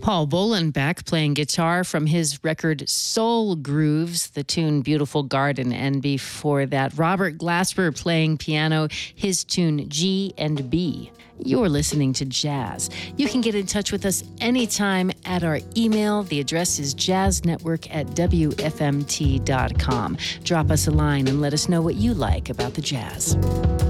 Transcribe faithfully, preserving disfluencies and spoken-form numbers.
Paul Bolenbeck playing guitar from his record Soul Grooves, the tune Beautiful Garden. And before that, Robert Glasper playing piano, his tune G and B. You're listening to Jazz. You can get in touch with us anytime at our email. The address is jazznetwork at w f m t dot com. Drop us a line and let us know what you like about the jazz.